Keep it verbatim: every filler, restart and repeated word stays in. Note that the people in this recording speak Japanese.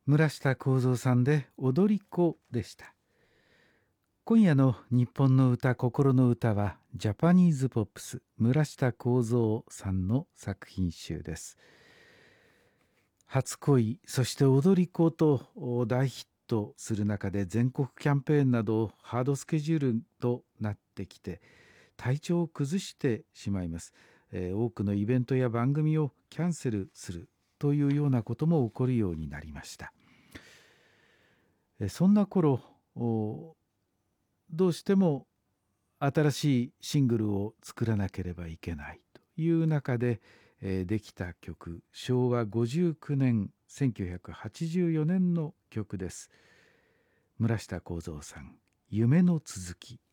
村下幸三さんで踊り子でした。今夜の日本の歌心の歌はジャパニーズポップス村下幸三さんの作品集です。初恋そして踊り子と大ヒットする中で全国キャンペーンなどハードスケジュールとなってきて体調を崩してしまいます。えー多くのイベントや番組をキャンセルするというようなことも起こるようになりました。えーそんな頃おどうしても新しいシングルを作らなければいけないという中で、えーできた曲、しょうわごじゅうきゅうねんせんきゅうひゃくはちじゅうよねんの曲です。村下幸三さん、夢の続き。